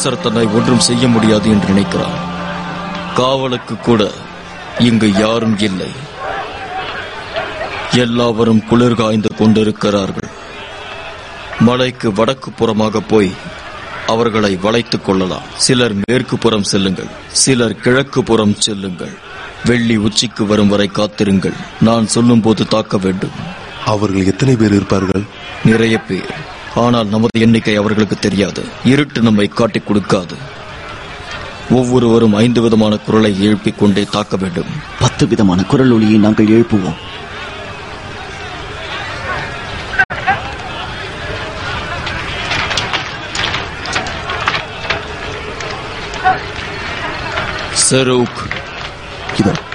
அரசர் தன்னை ஒன்றும் செய்ய முடியாது என்று நினைக்கிறார். காவலுக்கு கூட இங்கு யாரும் இல்லை. எல்லாவரும் குளிர் காய்ந்து கொண்டிருக்கிறார்கள். மலைக்கு வடக்கு புறமாக போய் அவர்களை வளைத்துக் கொள்ளலாம். சிலர் மேற்கு புறம் செல்லுங்கள், சிலர் கிழக்கு புறம் செல்லுங்கள். வெள்ளி உச்சிக்கு வரும் வரை காத்திருங்கள். நான் சொல்லும் போது தாக்க வேண்டும். அவர்கள் எத்தனை பேர் இருப்பார்கள்? நிறைய பேர். ஆனால் நமது எண்ணிக்கை அவர்களுக்கு தெரியாது. இருட்டு நம்மை காட்டிக் கொடுக்காது. ஒவ்வொருவரும் 5 விதமான குரலை எழுப்பிக் கொண்டே தாக்க வேண்டும். 10 விதமான குரல் ஒலியை நாங்கள் எழுப்புவோம். சரூக், இதோ